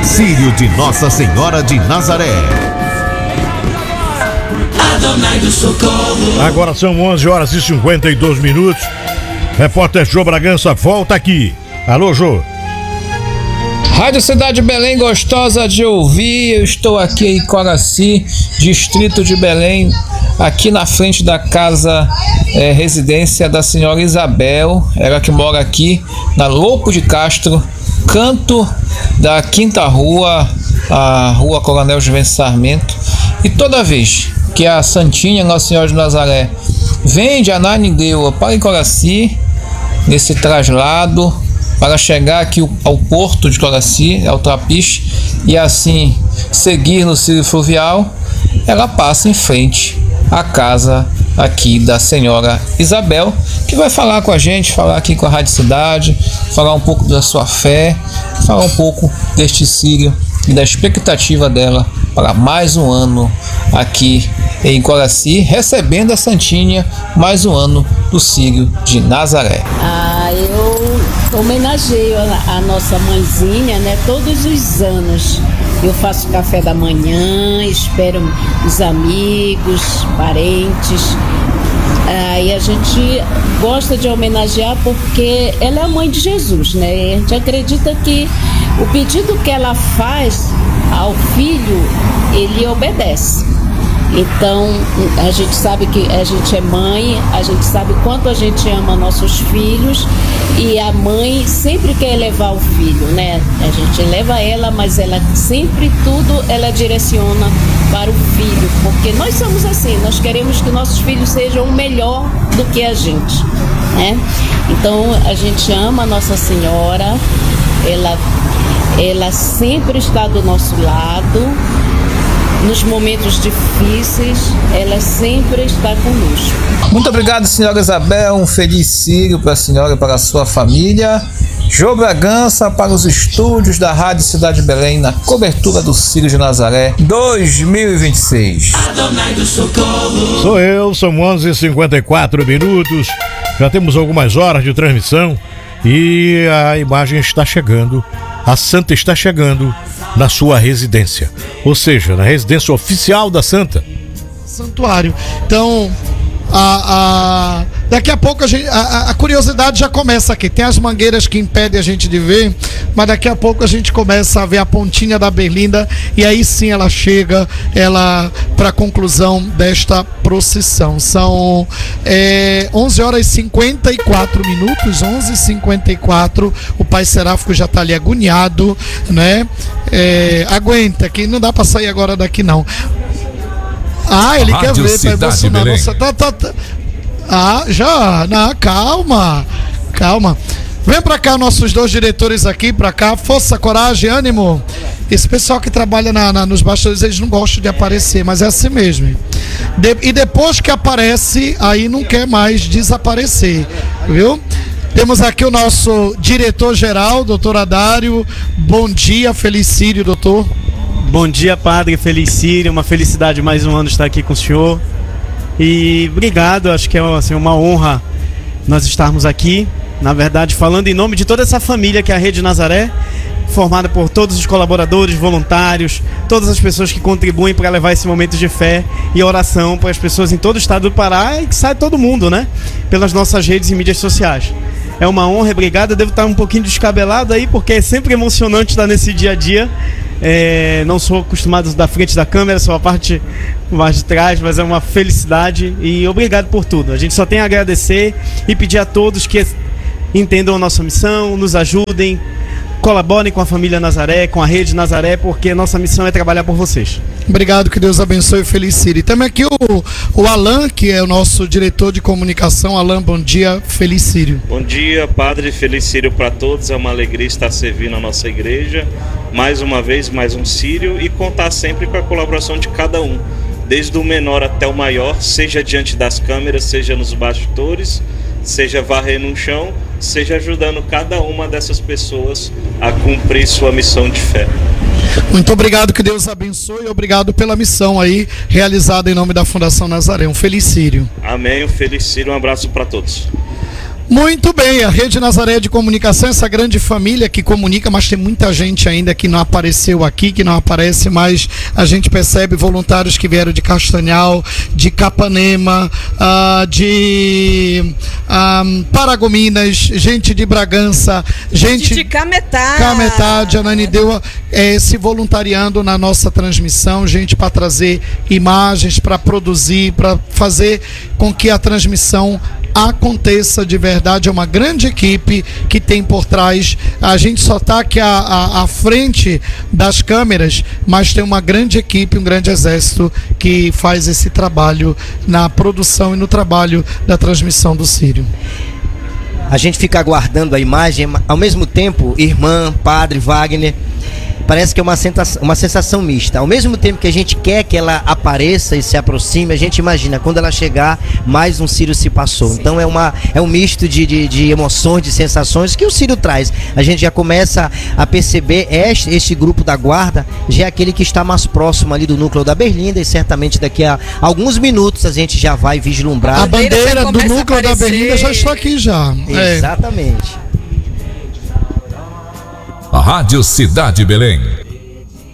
Círio de Nossa Senhora de Nazaré. Adonai do Socorro. Agora são 11h52. Repórter Jô Bragança volta aqui. Alô, Jô. Rádio Cidade de Belém, gostosa de ouvir. Eu estou aqui em Coraci, distrito de Belém, aqui na frente da casa residência da senhora Isabel, ela que mora aqui na Louco de Castro, canto da Quinta Rua, a Rua Coronel Juvencio Sarmento. E toda vez que a Santinha Nossa Senhora de Nazaré vem de Ananindeua para Coraci, nesse traslado, para chegar aqui ao porto de Coraci, ao Trapiche, e assim seguir no Círio Fluvial, ela passa em frente à casa aqui da senhora Isabel, que vai falar com a gente, falar aqui com a Rádio Cidade, falar um pouco da sua fé, falar um pouco deste Círio e da expectativa dela para mais um ano aqui em Coraci, recebendo a Santinha, mais um ano do Círio de Nazaré. Eu homenageio a nossa mãezinha, né, todos os anos. Eu faço café da manhã, espero os amigos, parentes. E a gente gosta de homenagear porque ela é a mãe de Jesus, né? E a gente acredita que o pedido que ela faz ao filho, ele obedece. Então, a gente sabe que a gente é mãe, a gente sabe quanto a gente ama nossos filhos, e a mãe sempre quer elevar o filho, né? A gente eleva ela, mas ela sempre tudo ela direciona para o filho, porque nós somos assim, nós queremos que nossos filhos sejam melhor do que a gente, né? Então, a gente ama a Nossa Senhora, ela sempre está do nosso lado. Nos momentos difíceis, ela sempre está conosco. Muito obrigado, senhora Isabel. Um feliz Círio para a senhora e para a sua família. Jô Bragança para os estúdios da Rádio Cidade de Belém, na cobertura do Círio de Nazaré 2026. Adonai do Socorro. Sou eu, são 11h54. Já temos algumas horas de transmissão e a imagem está chegando. A Santa está chegando na sua residência, ou seja, na residência oficial da Santa. Santuário. Então, daqui a pouco a curiosidade já começa aqui. Tem as mangueiras que impedem a gente de ver, mas daqui a pouco a gente começa a ver a pontinha da berlinda, e aí sim ela chega para a conclusão desta procissão. São 11h54, 11h54. O pai seráfico já está ali agoniado, né? Aguenta, que não dá para sair agora daqui não. Ele Rádio quer ver, Cidade para emocionar. Belém. Já, não, calma. Vem pra cá, nossos dois diretores aqui, pra cá. Força, coragem, ânimo. Esse pessoal que trabalha nos bastidores, eles não gostam de aparecer, mas é assim mesmo. E depois que aparece, aí não quer mais desaparecer, viu? Temos aqui o nosso diretor-geral, doutor Adário. Bom dia, feliz Círio, doutor. Bom dia, padre, feliz Círio, uma felicidade mais um ano estar aqui com o senhor. E obrigado, acho que é assim, uma honra nós estarmos aqui, na verdade, falando em nome de toda essa família que é a Rede Nazaré, formada por todos os colaboradores, voluntários, todas as pessoas que contribuem para levar esse momento de fé e oração para as pessoas em todo o estado do Pará e que sai todo mundo, né? Pelas nossas redes e mídias sociais. É uma honra, obrigado. Eu devo estar um pouquinho descabelado aí, porque é sempre emocionante estar nesse dia a dia. Não sou acostumado da frente da câmera, sou a parte mais de trás, mas é uma felicidade e obrigado por tudo. A gente só tem a agradecer e pedir a todos que entendam a nossa missão, nos ajudem, colaborem com a família Nazaré, com a Rede Nazaré, porque a nossa missão é trabalhar por vocês. Obrigado, que Deus abençoe e feliz Círio. E também aqui o Alan, que é o nosso diretor de comunicação. Alan, bom dia, feliz Círio. Bom dia, padre, feliz Círio para todos. É uma alegria estar servindo a nossa igreja. Mais uma vez, mais um Círio, e contar sempre com a colaboração de cada um, desde o menor até o maior, seja diante das câmeras, seja nos bastidores, seja varrendo um chão, seja ajudando cada uma dessas pessoas a cumprir sua missão de fé. Muito obrigado, que Deus abençoe, e obrigado pela missão aí realizada em nome da Fundação Nazaré. Um feliz Círio. Amém, um feliz Círio, um abraço para todos. Muito bem, a Rede Nazaré de Comunicação, essa grande família que comunica, mas tem muita gente ainda que não apareceu aqui, que não aparece, mas a gente percebe voluntários que vieram de Castanhal, de Capanema, de Paragominas, gente de Bragança, gente de Cametá. Cametá, de Ananindeua, se voluntariando na nossa transmissão, gente para trazer imagens, para produzir, para fazer com que a transmissão aconteça de verdade. É uma grande equipe que tem por trás. A gente só está aqui à frente das câmeras, mas tem uma grande equipe, um grande exército que faz esse trabalho na produção e no trabalho da transmissão do Sírio. A gente fica aguardando a imagem, ao mesmo tempo, irmã, padre, Wagner, parece que é uma sensação mista. Ao mesmo tempo que a gente quer que ela apareça e se aproxime, a gente imagina, quando ela chegar, mais um Sírio se passou. Então é um misto de emoções, de sensações que o Sírio traz. A gente já começa a perceber este grupo da guarda, já é aquele que está mais próximo ali do núcleo da Berlinda, e certamente daqui a alguns minutos a gente já vai vislumbrar. A bandeira do núcleo da Berlinda já está aqui já. Exatamente. A Rádio Cidade Belém.